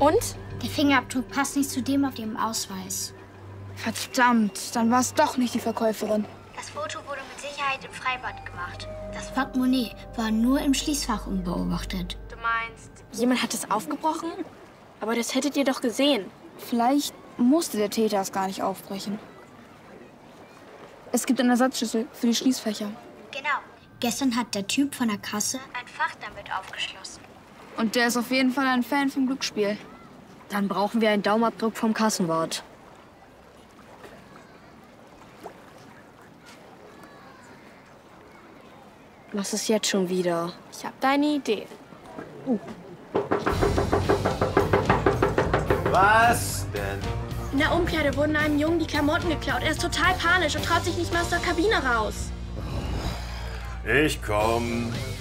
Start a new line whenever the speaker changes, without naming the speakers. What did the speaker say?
Und?
Der Fingerabdruck passt nicht zu dem auf dem Ausweis.
Verdammt, dann war es doch nicht die Verkäuferin.
Das Foto wurde mit Sicherheit im Freibad gemacht. Das Portemonnaie war nur im Schließfach unbeobachtet.
Du meinst, jemand hat es aufgebrochen? Aber das hättet ihr doch gesehen.
Vielleicht musste der Täter es gar nicht aufbrechen. Es gibt einen Ersatzschlüssel für die Schließfächer.
Genau. Gestern hat der Typ von der Kasse ein Fach damit aufgeschlossen.
Und der ist auf jeden Fall ein Fan vom Glücksspiel.
Dann brauchen wir einen Daumenabdruck vom Kassenwart. Was ist jetzt schon wieder?
Ich habe deine Idee.
Was denn?
In der Umkleide wurden einem Jungen die Klamotten geklaut. Er ist total panisch und traut sich nicht mehr aus der Kabine raus.
Ich komm.